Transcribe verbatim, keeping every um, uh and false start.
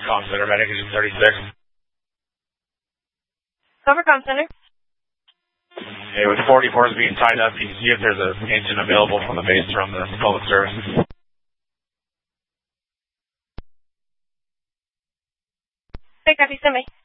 Comm Center, Medic Engine thirty-six. Cover Comm Center. Hey, with forty-fours being tied up, you can see if there's an engine available from the base from the public service. Hey, copy, send me.